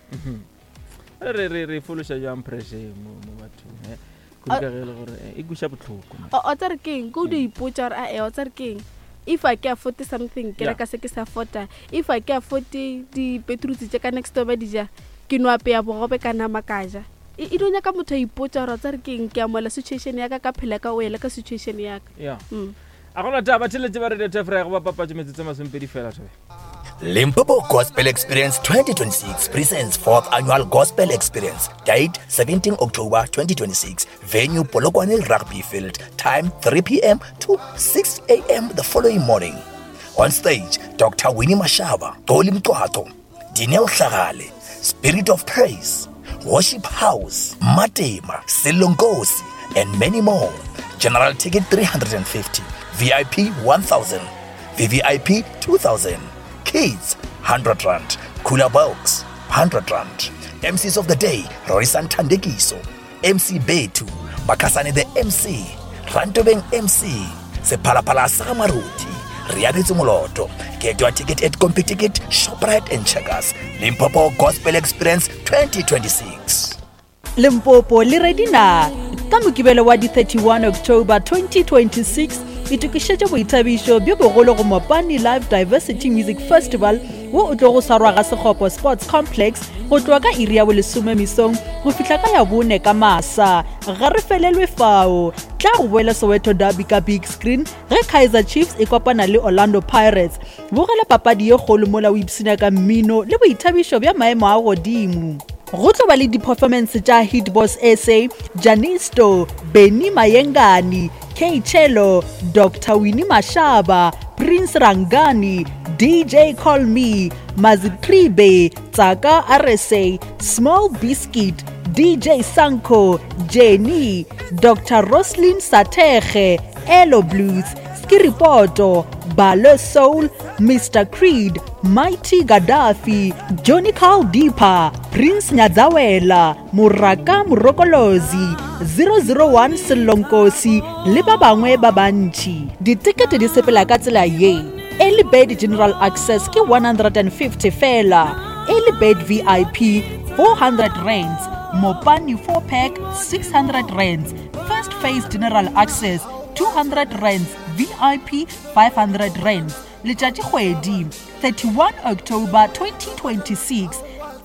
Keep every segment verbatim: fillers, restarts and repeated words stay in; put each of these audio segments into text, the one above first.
re re re folusha jang pressure mo mo bathong eh go ka re le gore e gusha botlhoko o tsare keng go di ipotsa re a e o tsare keng if I can afford something ke reka se ke sa afford if I can afford di beetroot tse ka next door ba dija ke no apea bogobe ka nama kaja e donya ka motho ipotsa re tsare keng ke amola situation ya ka ka phela ka o ela ka situation ya ka yeah a gona taba tshele ba re de tefra go ba papatse metse tsa masompedi fela tsoe. Limpopo Gospel Experience twenty twenty-six presents fourth annual Gospel Experience. Date seventeenth October twenty twenty-six. Venue Polokwane Rugby Field. Time three p.m. to six a.m. the following morning. On stage, Doctor Winnie Mashaba, Toli Mtwato, Dineo Hlagale, Spirit of Praise, Worship House, Matema, Silongosi, and many more. General ticket three hundred fifty, V I P one thousand, V V I P two thousand. Kids, one hundred rand. Cooler box, one hundred rand. M Cs of the day, Rorisan Tandekiso, M C Betu, Bakasane the M C, Rantobeng M C, Sepalapala Samaruti, Riabitsu Moloto. Get your ticket at CompuTicket, ShopRite and Checkers. Limpopo Gospel Experience twenty twenty-six. Limpopo Liredina, Kamukibelo Wadi thirty-first October twenty twenty-six. Itukishetše boithabišo bjo bogolo go Mopani Live Diversity Music Festival wo o tlo go sarwa ga Sekgopo Sports Complex go tloa ka iri ya bolesome mesong go fihla ka ya bone ka masa ga re felelwe fao tla go boela Soweto Derby ka big screen ge Kaizer Chiefs e kopana le Orlando Pirates bogela papadi ye kgolo mola o ipsina ka mmino le boithabišo bja maemo a godimo go tlo ba le di-performance tša Hitboss S A, Janisto, Benny Mayengani, K Chelo, Doctor Winnie Mashaba, Prince Rangani, D J Call Me, Mazitribe, Tsaka R S A, Small Biscuit, D J Sanko, Jenny, Doctor Roslyn Sateche, Elo Blues, Skiripoto, Balo Soul, Mister Creed, Mighty Gaddafi, Johnny Caldipa, Prince Nyadzawela, Muraka Murokolozi, zero zero one Selonkosi, le ba bangwe ba bantši. Ditikete di sepela ka tsela ye. Early Bird General Access ke one hundred fifty fela. Early Bird V I P four hundred rands. Mopani four pack six hundred rands. First Phase General Access two hundred rands. V I P five hundred rands. Letšatši kgwedi thirty-first October twenty twenty-six.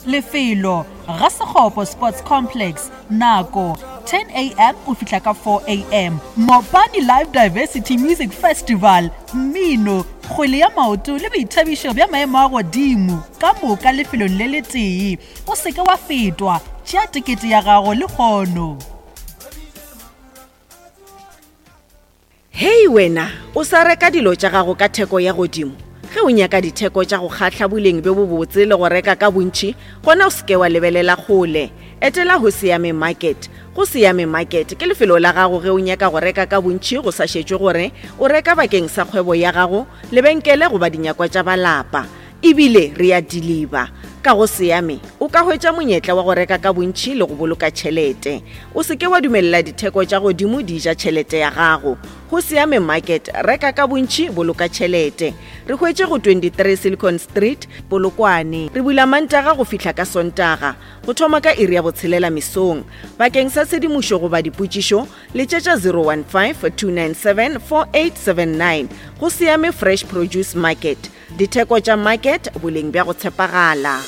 Lefelo ga Sekgopo Sports Complex. Nako ten a.m. go fihla ka four a.m. Mopani Live Diversity Music Festival. Mmino, kgwele ya maoto le boithabišo bja maemo a godimo ka moka lefelong le le tee. O seke wa fetwa, tšea tikete ya gago le kgono. Hey wena, o sa reka dilo tša gago ka theko ya godimo. Ge o nyaka ditheko tša go kgatla boleng be bo botse le go reka ka bontši, gona o seke wa lebelela kgole. Etela ho Siame Market. Go Siame Market ke lefelo la gago ge o nyaka go reka ka bontši go sa šetšwe gore o reka bakeng sa kgwebo ya gago, lebenkele go ba dinyakwa tša balapa. Ebile re a deliver. Ka go Siame, o ka hwetša monyetla wa go reka ka bontši le go boloka tšhelete. O seke wa dumella ditheko tša godimo di ja tšhelete ya gago. Go Siame Market, reka ka bontši, boloka tšhelete. Re hwetše go twenty-three Silicon Street, Polokwane. Re bula Mantaga go fihla ka Sontaga. Go thoma ka iri ya botshelela mesong. Bakeng sa tshedimošo go ba dipotšišo, letšetša zero one five two nine seven four eight seven nine. Go Siame Fresh Produce Market. Ditheko tša market, boleng bja go tshepagala.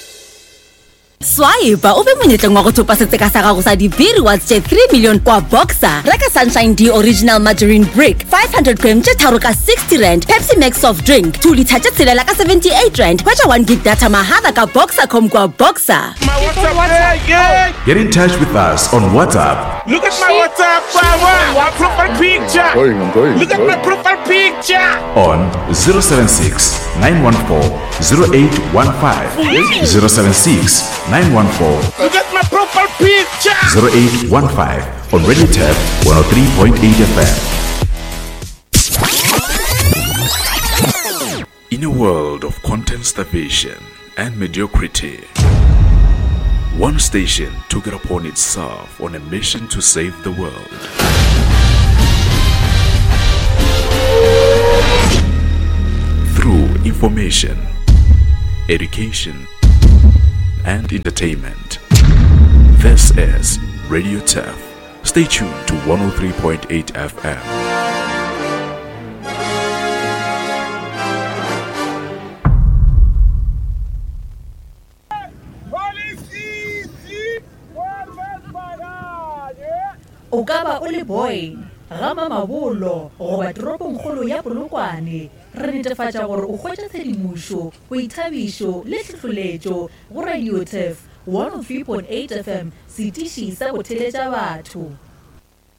Swaiba ube monyetleng wa go thopa setseka sa gago sa dibiri wa tše three million kwa Boxer. Reka Sunshine D Original Margarine Brick five hundred grams tše tharo ka sixty rand. Pepsi Max Soft Drink two litre tše tshelela ka seventy-eight rand. Hwetša one gig data mahala ka Boxer com kwa Boxer. My WhatsApp, yeah, yeah. Get in touch with us on WhatsApp. Look at my WhatsApp, my profile picture. I'm going, I'm going. Look at my profile picture. On zero seven six nine one four zero eight one five zero seven six nine one four. Look at my profile picture. zero eight one five on Radio Tab one oh three point eight F M. In a world of content starvation and mediocrity, one station took it upon itself on a mission to save the world. Through information, education, and entertainment. This is Radio T E F. Stay tuned to one oh three point eight F M. O ka ba o le boy gama mabolo goba toropong kgolo ya Polokwane re netefatša gore o hwetša tshedimošo boithabišo le tlhahloletšo go Radio T E F one oh three point eight F M setiši sa go theletša batho.